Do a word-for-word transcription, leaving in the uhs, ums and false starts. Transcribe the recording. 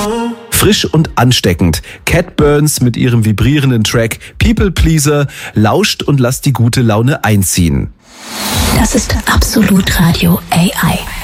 Frisch und ansteckend. Cat Burns mit ihrem vibrierenden Track People Pleaser lauscht und lasst die gute Laune einziehen. Das ist Absolut Radio A I.